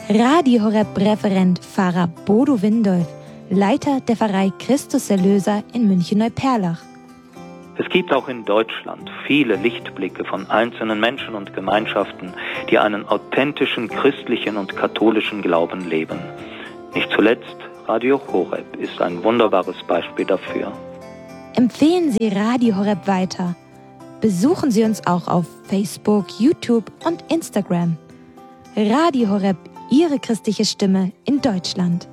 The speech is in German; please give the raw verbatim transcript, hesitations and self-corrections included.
Radio Horeb-Referent Pfarrer Bodo Windolf, Leiter der Pfarrei Christus Erlöser in München-Neuperlach. Es gibt auch in Deutschland viele Lichtblicke von einzelnen Menschen und Gemeinschaften, die einen authentischen christlichen und katholischen Glauben leben. Nicht zuletzt Radio Horeb ist ein wunderbares Beispiel dafür. Empfehlen Sie Radio Horeb weiter. Besuchen Sie uns auch auf Facebook, YouTube und Instagram. Radio Horeb, Ihre christliche Stimme in Deutschland.